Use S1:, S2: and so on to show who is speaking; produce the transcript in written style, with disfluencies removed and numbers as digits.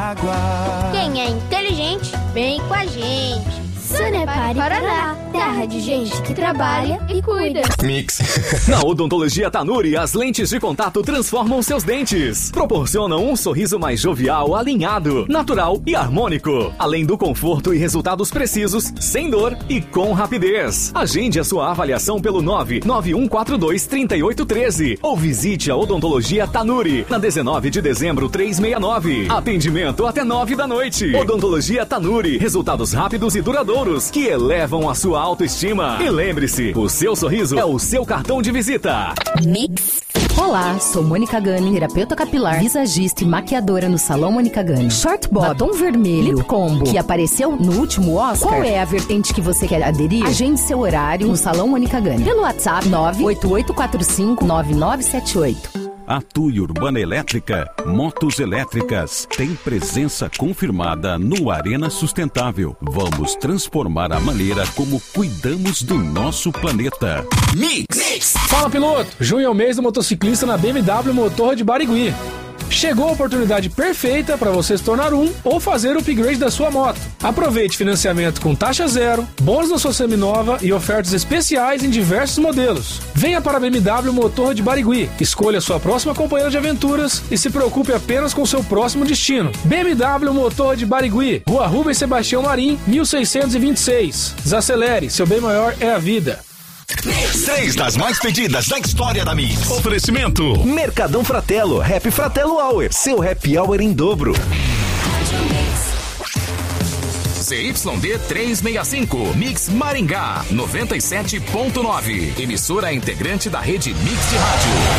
S1: água.
S2: Quem é inteligente, vem com a gente.
S3: Sanepar Paraná, terra de gente que trabalha e cuida.
S4: Mix. Na Odontologia Tanuri, as lentes de contato transformam seus dentes. Proporcionam um sorriso mais jovial, alinhado, natural e harmônico. Além do conforto e resultados precisos, sem dor e com rapidez. Agende a sua avaliação pelo 991423813 ou visite a Odontologia Tanuri, na 19 de dezembro 369. Atendimento até 9 da noite. Odontologia Tanuri, resultados rápidos e duradouros que elevam a sua autoestima. E lembre-se, o seu sorriso é o seu cartão de visita.
S5: Mix. Olá, sou Mônica Gani, terapeuta capilar, visagista e maquiadora no Salão Mônica Gani. Short bob, batom vermelho, lip combo, que apareceu no último Oscar. Qual é a vertente que você quer aderir? Agende seu horário no Salão Mônica Gani. Pelo WhatsApp 988459978.
S6: A TUI Urbana Elétrica Motos Elétricas tem presença confirmada no Arena Sustentável. Vamos transformar a maneira como cuidamos do nosso planeta.
S7: Mix! Fala, piloto! Junho é o mês do motociclista na BMW Motorrad de Barigui. Chegou a oportunidade perfeita para você se tornar um ou fazer o upgrade da sua moto. Aproveite financiamento com taxa zero, bônus na sua seminova e ofertas especiais em diversos modelos. Venha para a BMW Motorrad de Barigui, escolha sua próxima companheira de aventuras e se preocupe apenas com seu próximo destino. BMW Motorrad de Barigui, Rua Rubens Sebastião Marim, 1626. Desacelere, seu bem maior é a vida.
S8: 3 das mais pedidas da história da Mix.
S9: Oferecimento Mercadão Fratello, Happy Fratello Hour, seu happy hour em dobro.
S10: ZYD 365, Mix Maringá, 97.9. Emissora integrante da rede Mix de Rádio.